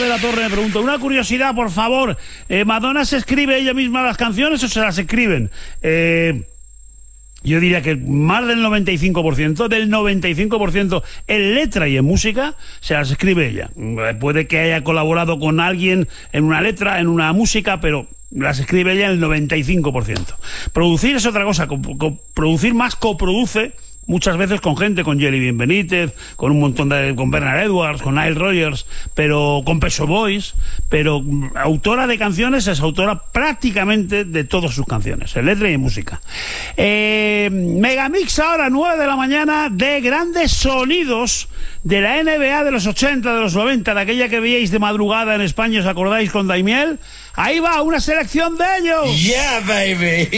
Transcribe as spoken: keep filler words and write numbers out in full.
de la Torre me pregunta, una curiosidad, por favor, eh, ¿Madonna se escribe ella misma las canciones o se las escriben? Eh... Yo diría que más del noventa y cinco por ciento, del noventa y cinco por ciento en letra y en música, se las escribe ella. Puede que haya colaborado con alguien en una letra, en una música, pero las escribe ella el noventa y cinco por ciento. Producir es otra cosa, co- co- producir más coproduce, muchas veces con gente, con Jelly Bean Benítez, con un montón de, con Bernard Edwards, con Nile Rodgers, pero con Pet Shop Boys, pero mm, autora de canciones, es autora prácticamente de todas sus canciones, en letra y en música. Eh, Megamix ahora, nueve de la mañana, de grandes sonidos de la N B A de los ochenta, de los noventa, de aquella que veíais de madrugada en España, ¿os acordáis con Daimiel? Ahí va una selección de ellos. Yeah, baby.